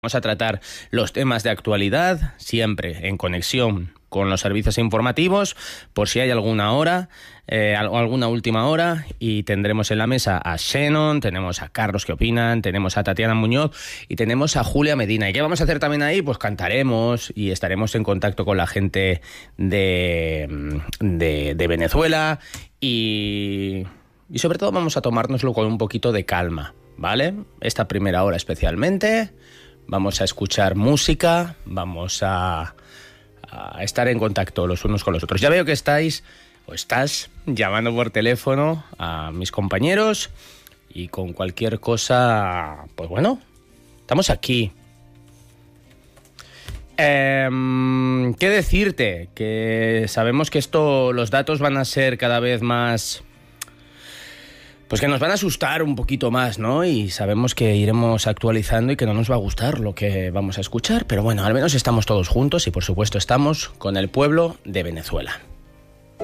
Vamos a tratar los temas de actualidad, siempre en conexión con los servicios informativos, por si hay alguna hora, alguna última hora, y tendremos en la mesa a Shannon, tenemos a Carlos que opinan, tenemos a Tatiana Muñoz y tenemos a Julia Medina. ¿Y qué vamos a hacer también ahí? Pues cantaremos y estaremos en contacto con la gente de Venezuela y sobre todo vamos a tomárnoslo con un poquito de calma, ¿vale? Esta primera hora especialmente. Vamos a escuchar música, vamos a estar en contacto los unos con los otros. Ya veo que estás llamando por teléfono a mis compañeros y con cualquier cosa, pues bueno, estamos aquí. ¿Qué decirte? Que sabemos que los datos van a ser cada vez más... Pues que nos van a asustar un poquito más, ¿no? Y sabemos que iremos actualizando y que no nos va a gustar lo que vamos a escuchar, pero bueno, al menos estamos todos juntos y por supuesto estamos con el pueblo de Venezuela.